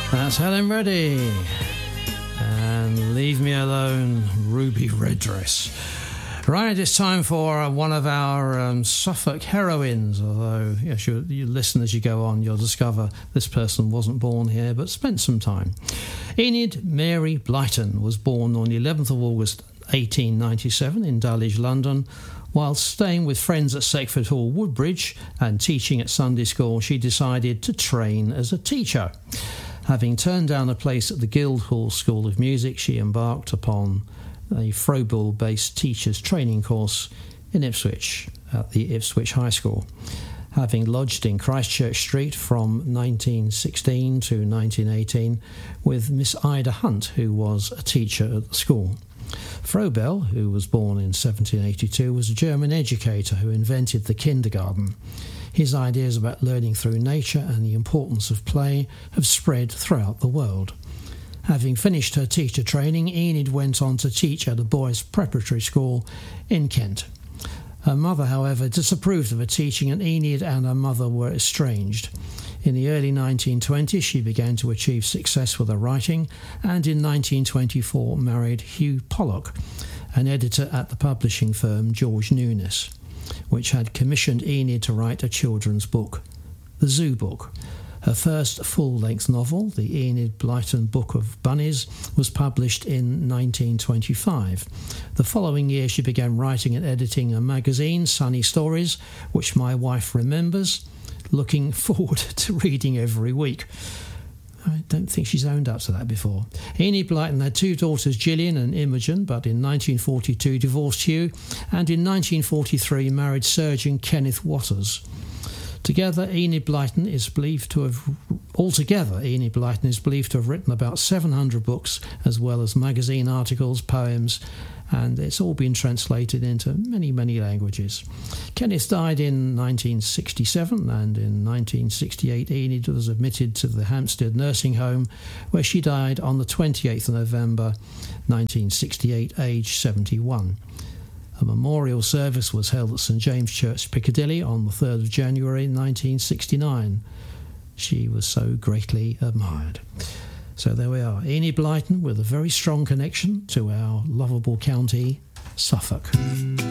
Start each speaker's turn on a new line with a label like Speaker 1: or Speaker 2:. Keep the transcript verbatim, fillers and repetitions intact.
Speaker 1: That's Helen Reddy. And Leave Me Alone, Ruby Redress. Right, it's time for uh, one of our um, Suffolk heroines, although yes, you, you listen as you go on, you'll discover this person wasn't born here but spent some time. Enid Mary Blyton was born on the eleventh of August eighteen ninety-seven in Dulwich, London. While staying with friends at Seckford Hall, Woodbridge, and teaching at Sunday school, she decided to train as a teacher. Having turned down a place at the Guildhall School of Music, she embarked upon a Froebel-based teacher's training course in Ipswich at the Ipswich High School. Having lodged in Christchurch Street from nineteen sixteen to nineteen eighteen with Miss Ida Hunt, who was a teacher at the school. Froebel, who was born in seventeen eighty-two, was a German educator who invented the kindergarten. His ideas about learning through nature and the importance of play have spread throughout the world. Having finished her teacher training, Enid went on to teach at a boys' preparatory school in Kent. Her mother, however, disapproved of her teaching, and Enid and her mother were estranged. In the early nineteen twenties, she began to achieve success with her writing, and in nineteen twenty-four married Hugh Pollock, an editor at the publishing firm George Nunes, which had commissioned Enid to write a children's book, The Zoo Book. Her first full-length novel, The Enid Blyton Book of Bunnies, was published in nineteen twenty-five. The following year she began writing and editing a magazine, Sunny Stories, which my wife remembers, looking forward to reading every week. I don't think she's owned up to that before. Enid Blyton had two daughters, Gillian and Imogen, but in nineteen forty-two divorced Hugh, and in nineteen forty-three married Surgeon Kenneth Waters. Together, Enid Blyton is believed to have altogether Enid Blyton is believed to have written about seven hundred books, as well as magazine articles, poems, and it's all been translated into many, many languages. Kenneth died in nineteen sixty-seven, and in nineteen sixty-eight Enid was admitted to the Hampstead nursing home, where she died on the twenty-eighth of November nineteen sixty-eight, aged seventy-one. A memorial service was held at St James Church, Piccadilly, on the third of January nineteen sixty-nine. She was so greatly admired. So there we are, Enid Blyton, with a very strong connection to our lovable county, Suffolk.